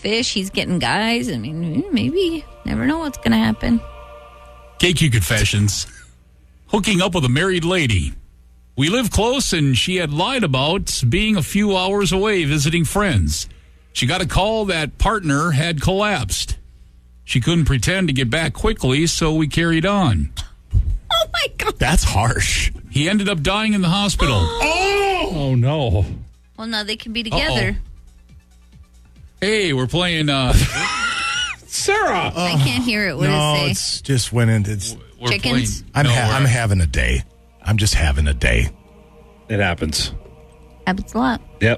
fish. He's getting guys. I mean, maybe. Never know what's going to happen. KQ Confessions. Hooking up with a married lady. We live close, and she had lied about being a few hours away visiting friends. She got a call that partner had collapsed. She couldn't pretend to get back quickly, so we carried on. Oh, my God. That's harsh. He ended up dying in the hospital. Oh, no. Well, now they can be together. Hey, we're playing... Sarah! I can't hear it. What no, does it say? it's just went into... We're Chickens? playing- I'm having a day. I'm just having a day. It happens. Happens a lot. Yep.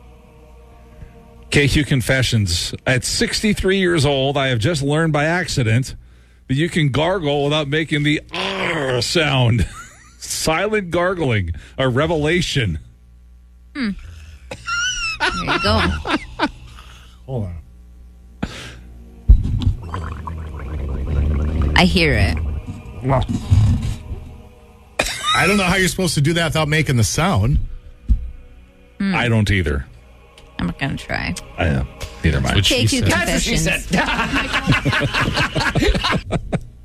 KQ Confessions. At 63 years old, I have just learned by accident that you can gargle without making the R sound. Silent gargling. A revelation. There you go. Hold on. I hear it. I don't know how you're supposed to do that without making the sound. I don't either. I'm not going to try. Neither am I. What she KQ said. Confessions.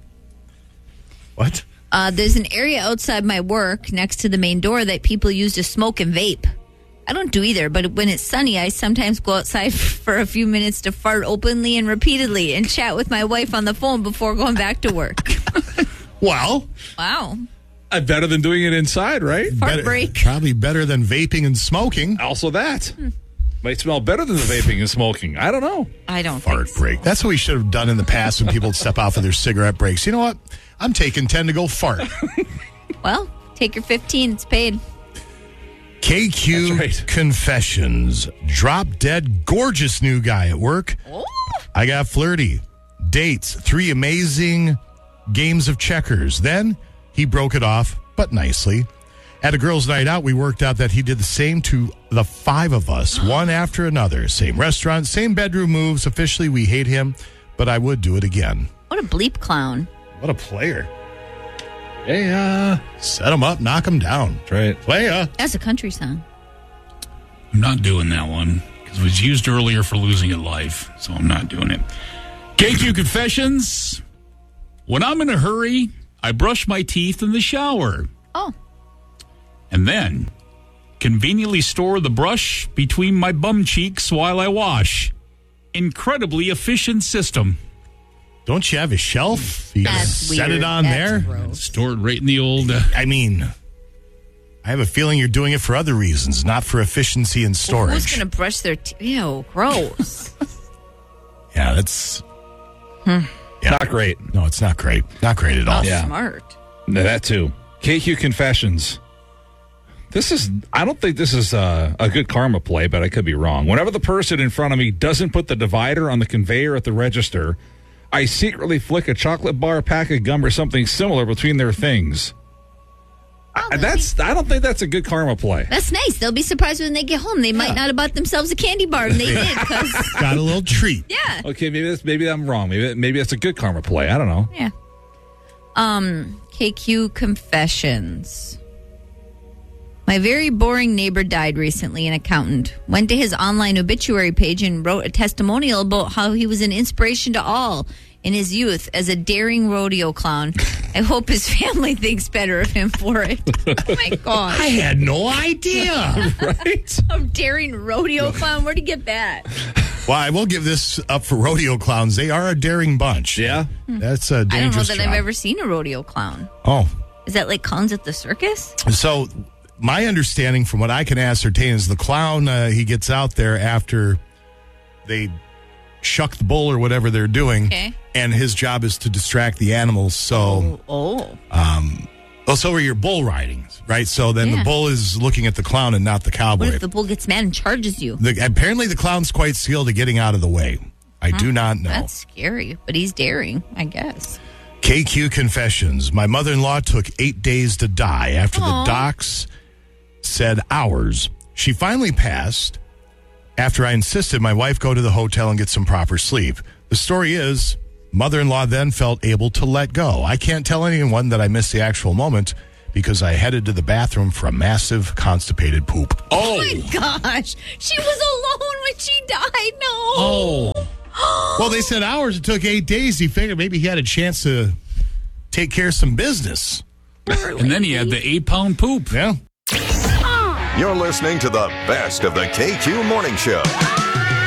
What? There's an area outside my work next to the main door that people use to smoke and vape. I don't do either, but when it's sunny, I sometimes go outside for a few minutes to fart openly and repeatedly and chat with my wife on the phone before going back to work. Well, Wow. Better than doing it inside, right? Fart break. Probably better than vaping and smoking. Also that. Might smell better than the vaping and smoking. I don't know. I don't Fart think so. break. That's what we should have done in the past when people would step off of their cigarette breaks. You know what? I'm taking 10 to go fart. Well, take your 15. It's paid. KQ That's right. Confessions. Drop dead gorgeous new guy at work. Oh. I got flirty. Dates. 3 amazing games of checkers. Then he broke it off, but nicely. At a girls' night out, we worked out that he did the same to the 5 of us, one after another. Same restaurant, same bedroom moves. Officially, we hate him, but I would do it again. What a bleep clown. What a player. Hey, Set him up, knock him down. that's right. Player. That's a country song. I'm not doing that one because it was used earlier for losing a life, so I'm not doing it. KQ Confessions. When I'm in a hurry, I brush my teeth in the shower Oh. and then conveniently store the brush between my bum cheeks while I wash. Incredibly efficient system. Don't you have a shelf? You gotta That's set weird. it on That's there? gross. Stored right in the old... I mean, I have a feeling you're doing it for other reasons, not for efficiency and storage. Who's going to brush their teeth? Ew, gross. Yeah, that's... Not great. No, it's not great. Not great at all. Yeah. Smart. No, that too. KQ Confessions. I don't think this is a good karma play, but I could be wrong. Whenever the person in front of me doesn't put the divider on the conveyor at the register, I secretly flick a chocolate bar, pack of gum, or something similar between their things. I don't think that's a good karma play. That's nice. They'll be surprised when they get home. They might not have bought themselves a candy bar, and they did. Got a little treat. Yeah. Okay, maybe I'm wrong. Maybe that's a good karma play. I don't know. Yeah. KQ Confessions. My very boring neighbor died recently, an accountant. Went to his online obituary page and wrote a testimonial about how he was an inspiration to all in his youth as a daring rodeo clown. I hope his family thinks better of him for it. Oh my God. I had no idea. Right? A daring rodeo clown? Where'd he get that? Well, I will give this up for rodeo clowns. They are a daring bunch. Yeah. That's a I don't know dangerous that job. I've ever seen a rodeo clown. Oh. Is that like clowns at the circus? So my understanding from what I can ascertain is the clown, he gets out there after they shuck the bull or whatever they're doing. Okay. And his job is to distract the animals. So, so are your bull ridings, right? So then the Yeah. bull is looking at the clown and not the cowboy. What if the bull gets mad and charges you? Apparently the clown's quite skilled at getting out of the way. I do not know. That's scary, but he's daring, I guess. KQ Confessions. My mother-in-law took 8 days to die after the docs said hours. She finally passed after I insisted my wife go to the hotel and get some proper sleep. The story is, mother-in-law then felt able to let go. I can't tell anyone that I missed the actual moment because I headed to the bathroom for a massive constipated poop. Oh my gosh. She was alone when she died. No. Oh. Well, they said hours. It took 8 days. He figured maybe he had a chance to take care of some business. And then he had the 8-pound poop. Yeah. You're listening to the best of the KQ Morning Show.